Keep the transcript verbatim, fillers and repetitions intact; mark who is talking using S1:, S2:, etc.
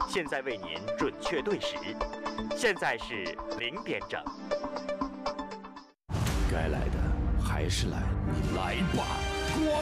S1: 现在为您准确对时，现在是零点整。
S2: 该来的还是来，你来吧，